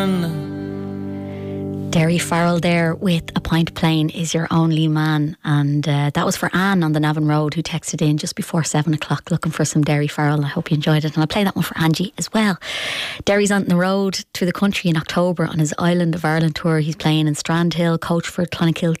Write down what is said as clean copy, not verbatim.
Derry Farrell there with A Pint Plain Is Your Only Man, and that was for Anne on the Navan Road, who texted in just before 7 o'clock looking for some Derry Farrell. I hope you enjoyed it, and I'll play that one for Angie as well. Derry's on the road through the country in October on his Island of Ireland tour. He's playing in Strandhill, Coachford, Clonakilty,